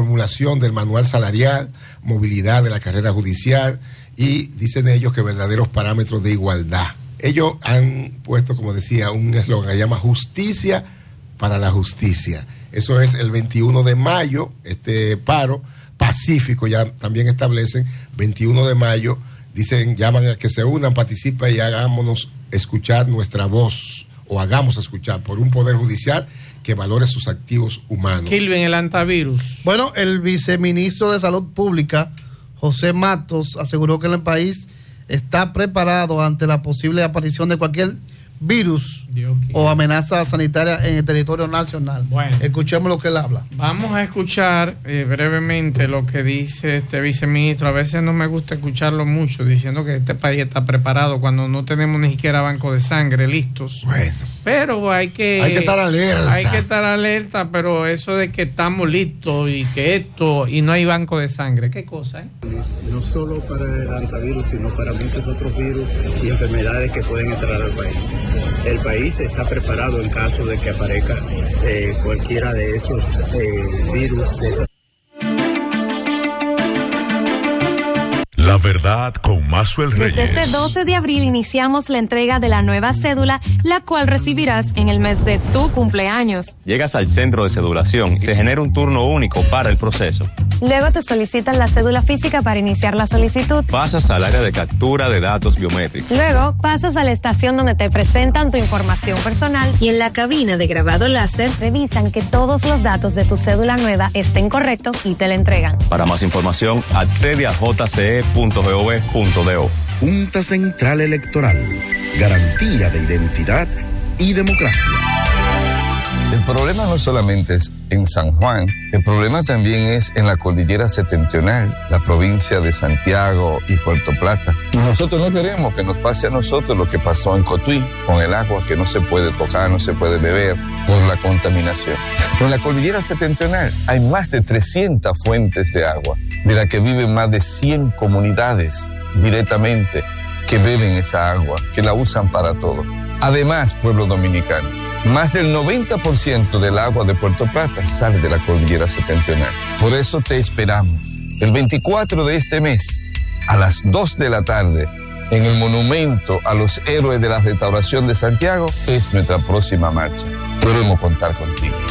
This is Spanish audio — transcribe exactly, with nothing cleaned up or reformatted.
reformulación del manual salarial, movilidad de la carrera judicial y dicen ellos que verdaderos parámetros de igualdad. Ellos han puesto, como decía, un eslogan que se llama Justicia para la Justicia. Eso es el veintiuno de mayo, este paro pacífico, ya también establecen, veintiuno de mayo, dicen, llaman a que se unan, participen y hagámonos escuchar nuestra voz, o hagamos escuchar por un poder judicial que valore sus activos humanos. Kilvin, el antivirus. Bueno, el viceministro de Salud Pública, José Matos, aseguró que el país está preparado ante la posible aparición de cualquier virus o amenaza sanitaria en el territorio nacional. Bueno, escuchemos lo que él habla. Vamos a escuchar eh, brevemente lo que dice este viceministro. A veces no me gusta escucharlo mucho, diciendo que este país está preparado cuando no tenemos ni siquiera banco de sangre listos. Bueno, pero hay que hay que estar alerta. Hay que estar alerta, pero eso de que estamos listos y que esto y no hay banco de sangre, ¿qué cosa, eh? No solo para el antivirus, sino para muchos otros virus y enfermedades que pueden entrar al país. El país está preparado en caso de que aparezca eh, cualquiera de esos eh, virus de esa. La verdad con Maxwell Reyes. Desde este doce de abril iniciamos la entrega de la nueva cédula, la cual recibirás en el mes de tu cumpleaños. Llegas al centro de cedulación y se genera un turno único para el proceso. Luego te solicitan la cédula física para iniciar la solicitud. Pasas al área de captura de datos biométricos. Luego pasas a la estación donde te presentan tu información personal y en la cabina de grabado láser revisan que todos los datos de tu cédula nueva estén correctos y te la entregan. Para más información, accede a j c e punto gov punto do. Junta Central Electoral, garantía de identidad y democracia. El problema no solamente es en San Juan, el problema también es en la cordillera septentrional, la provincia de Santiago y Puerto Plata. Y nosotros no queremos que nos pase a nosotros lo que pasó en Cotuí, con el agua que no se puede tocar, no se puede beber por la contaminación. Pero en la cordillera septentrional hay más de trescientas fuentes de agua, de la que viven más de cien comunidades directamente que beben esa agua, que la usan para todo. Además, pueblo dominicano, más del noventa por ciento del agua de Puerto Plata sale de la cordillera septentrional. Por eso te esperamos el veinticuatro de este mes a las dos de la tarde en el monumento a los héroes de la restauración de Santiago. Es nuestra próxima marcha. Podemos contar contigo.